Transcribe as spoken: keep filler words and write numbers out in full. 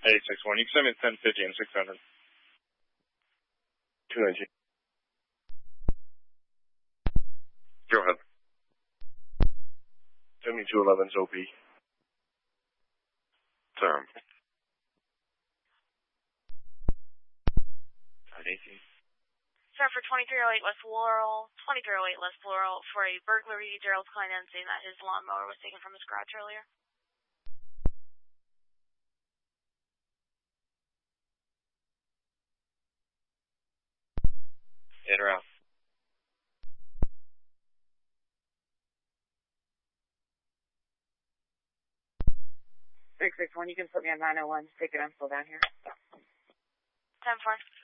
eight six one. You can send me ten fifty and six hundred. two nineteen. Go ahead. seventy-two eleven's O P. Tom. eighteen. Sir, for twenty-three oh eight West Laurel, twenty-three oh eight West Laurel, for a burglary, Gerald Kleinen saying that his lawnmower was taken from his garage earlier. Hit her out. six six one, you can put me on nine oh one. Take it, I'm still down here. ten four.